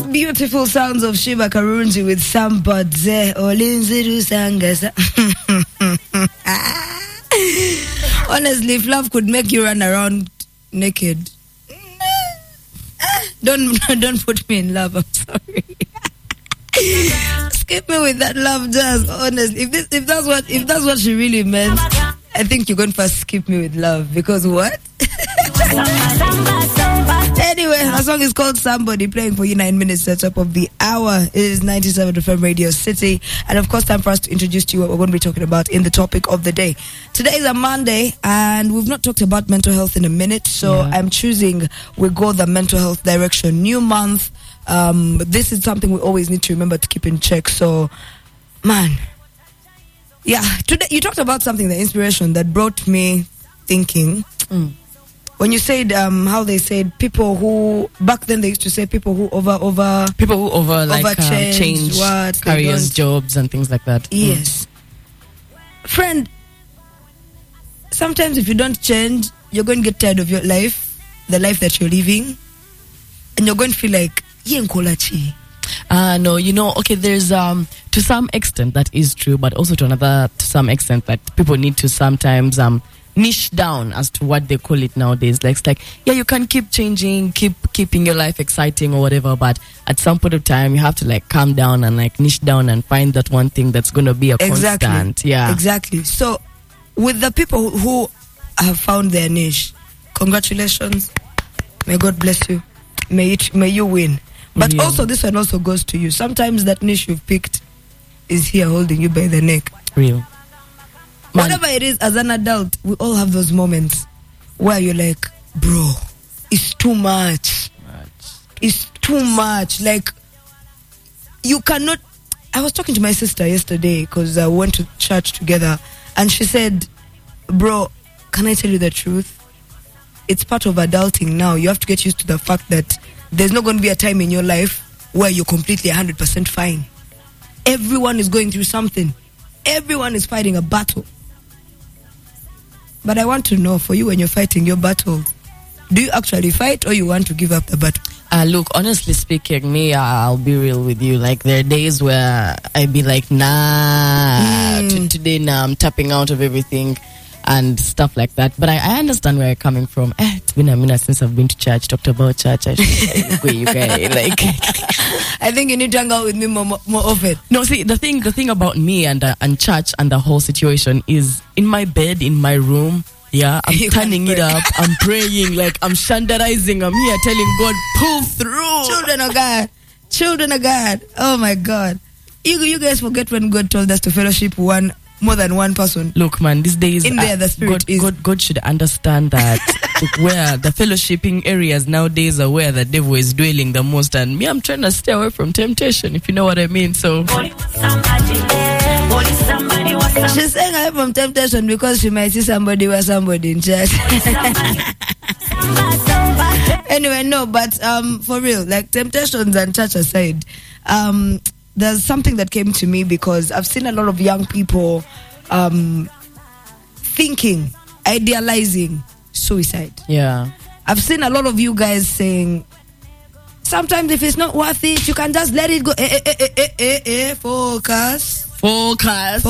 Beautiful sounds of Shiba Karunzi with Sambadze Olinziru Sangasa. Honestly, if love could make you run around naked, don't put me in love. I'm sorry. Skip me with that love, just honestly. If that's what she really meant, I think you're going to first skip me with love, because what? Anyway, our song is called Somebody, playing for you 9 minutes at the top of the hour. It is 97 FM Radio City, and of course, time for us to introduce to you what we're going to be talking about in the topic of the day. Today is a Monday, and we've not talked about mental health in a minute, so I'm choosing we go the mental health direction. New month. This is something we always need to remember to keep in check. So, man, yeah. Today you talked about something, the inspiration that brought me thinking. When you said how they said people who back then they used to say people who change careers, jobs, and things like that. Yes, friend. Sometimes if you don't change, you're going to get tired of your life, the life that you're living, and you're going to feel like no, okay, there's to some extent that is true, but also to some extent that people need to sometimes niche down as to what they call it nowadays. Like, it's like, yeah, you can keep changing, keeping your life exciting or whatever, but at some point of time you have to like calm down and like niche down and find that one thing that's going to be a constant. Yeah, exactly. So with the people who have found their niche, congratulations, may God bless you, may you win. But also this one also goes to you. Sometimes that niche you've picked is here holding you by the neck. Real. Man. Whatever it is, as an adult, we all have those moments where you're like, bro, it's too much. It's too much. Like, you cannot. I was talking to my sister yesterday because we went to church together, and she said, bro, can I tell you the truth? It's part of adulting now. You have to get used to the fact that there's not going to be a time in your life where you're completely 100% fine. Everyone is going through something. Everyone is fighting a battle. But I want to know, for you, when you're fighting your battle, do you actually fight or you want to give up the battle? Look, honestly speaking, me, I'll be real with you. Like, there are days where I be like, today, I'm tapping out of everything and stuff like that. But I understand where you're coming from. It's been a minute since I've been to church, talked about church. I should you guys, like, I think you need to hang out with me more often. No, see, the thing about me and church and the whole situation is in my bed, in my room. Yeah, I'm turning it up. I'm praying, like I'm shandarizing. I'm here telling God, pull through. Children of God. Oh my God. You guys forget when God told us to fellowship more than one person. Look, man, these days in there the spirit God should understand that where the fellowshipping areas nowadays are where the devil is dwelling the most, and me, I'm trying to stay away from temptation, if you know what I mean. So she's saying away from temptation because she might see somebody in church. Anyway, no, but for real, like temptations and church aside, there's something that came to me because I've seen a lot of young people thinking, idealizing suicide. Yeah. I've seen a lot of you guys saying, sometimes if it's not worth it, you can just let it go. Focus.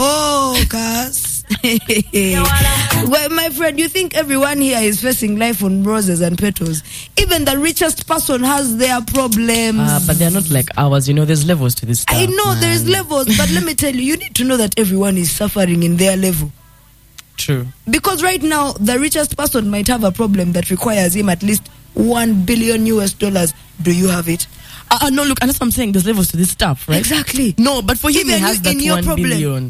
Well, my friend, you think everyone here is facing life on roses and petals? Even the richest person has their problems. But they're not like ours. There's levels to this stuff. I know there's levels, but let me tell you, you need to know that everyone is suffering in their level. True. Because right now, the richest person might have a problem that requires him at least $1 billion. Do you have it? No, look, and that's what I'm saying. There's levels to this stuff, right? Exactly. No, but for him, he has that $1 billion.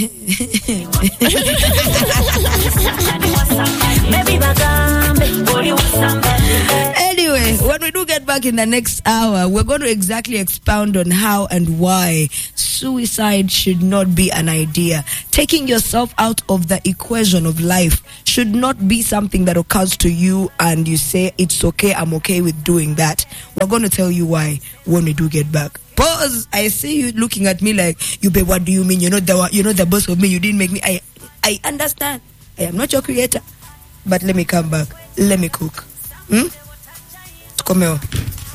Anyway, when we do get back in the next hour, we're going to exactly expound on how and why suicide should not be an idea. Taking yourself out of the equation of life should not be something that occurs to you and you say, it's okay, I'm okay with doing that. We're going to tell you why when we do get back. Pause. I see you looking at me like, babe, what do you mean? You're not the boss of me. You didn't make me. I understand. I am not your creator. But let me come back. Let me cook. Come here.